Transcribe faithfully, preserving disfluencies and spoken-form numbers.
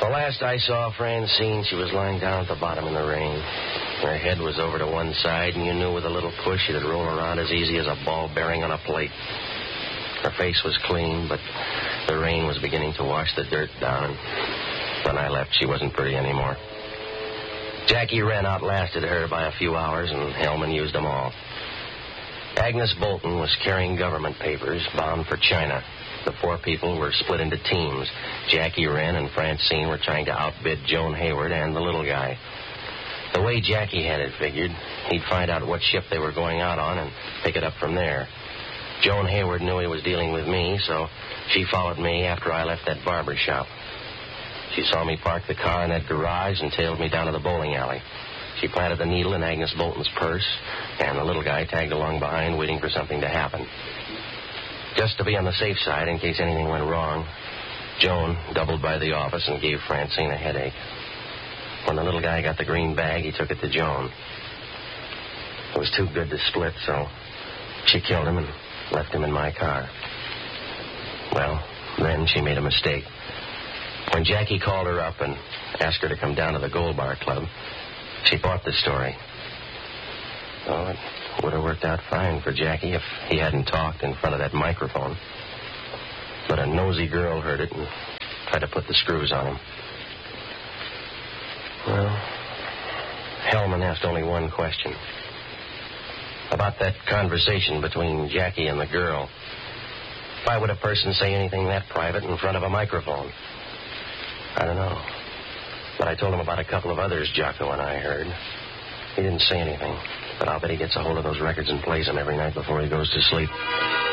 The last I saw of Francine, she was lying down at the bottom in the rain. Her head was over to one side, and you knew with a little push it'd roll around as easy as a ball bearing on a plate. Her face was clean, but the rain was beginning to wash the dirt down, and when I left, she wasn't pretty anymore. Jackie Wren outlasted her by a few hours, and Hellman used them all. Agnes Bolton was carrying government papers bound for China. The four people were split into teams. Jackie Wren and Francine were trying to outbid Joan Hayward and the little guy. The way Jackie had it figured, he'd find out what ship they were going out on and pick it up from there. Joan Hayward knew he was dealing with me, so she followed me after I left that barber shop. She saw me park the car in that garage and tailed me down to the bowling alley. She planted the needle in Agnes Bolton's purse, and the little guy tagged along behind, waiting for something to happen. Just to be on the safe side in case anything went wrong, Joan doubled by the office and gave Francine a headache. When the little guy got the green bag, he took it to Joan. It was too good to split, so she killed him and left him in my car. Well, then she made a mistake. When Jackie called her up and asked her to come down to the Gold Bar Club, she bought the story. Oh, it would have worked out fine for Jackie if he hadn't talked in front of that microphone. But a nosy girl heard it and tried to put the screws on him. Well, Hellman asked only one question. About that conversation between Jackie and the girl. Why would a person say anything that private in front of a microphone? I don't know. But I told him about a couple of others Jocko and I heard. He didn't say anything, but I'll bet he gets a hold of those records and plays them every night before he goes to sleep.